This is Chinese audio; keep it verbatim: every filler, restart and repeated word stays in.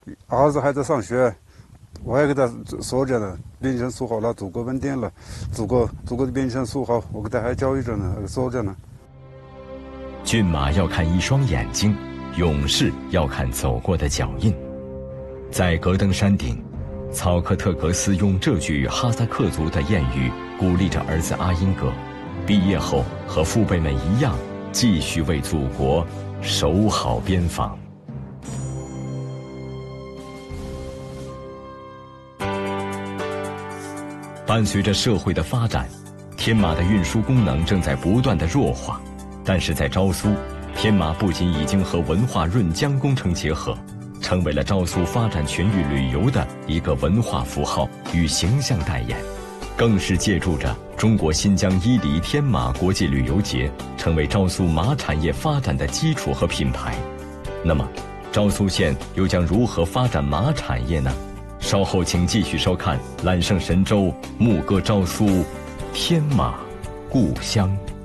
儿子还在上学，我还给他说着呢，变成说好了，祖国稳定了，祖国祖国的变成说好，我给他还教育着呢，说着呢。 骏马要看一双眼睛，勇士要看走过的脚印。在格登山顶，草克特格斯用这句哈萨克族的谚语鼓励着儿子阿英格，毕业后和父辈们一样，继续为祖国守好边防。伴随着社会的发展，天马的运输功能正在不断的弱化，但是在昭苏，天马不仅已经和文化润江工程结合，成为了昭苏发展全域旅游的一个文化符号与形象代言，更是借助着中国新疆伊犁天马国际旅游节，成为昭苏马产业发展的基础和品牌。那么，昭苏县又将如何发展马产业呢？稍后请继续收看《揽胜神州牧歌昭苏，天马故乡》。